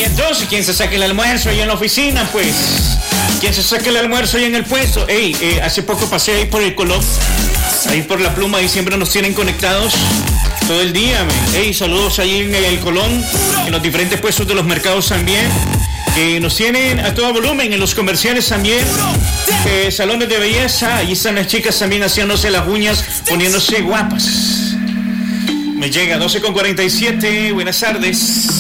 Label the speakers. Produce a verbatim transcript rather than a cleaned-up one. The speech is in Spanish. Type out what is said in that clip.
Speaker 1: entonces, ¿quién se saca el almuerzo ahí en la oficina, pues? ¿Quién se saca el almuerzo ahí en el puesto? Ey, eh, hace poco pasé ahí por el Colón, ahí por la Pluma, y siempre nos tienen conectados todo el día, man. Ey, saludos ahí en el Colón, en los diferentes puestos de los mercados también, que nos tienen a todo volumen, en los comerciales también, eh, salones de belleza, ahí están las chicas también haciéndose las uñas, poniéndose guapas. Me llega doce con cuarenta y siete, buenas tardes.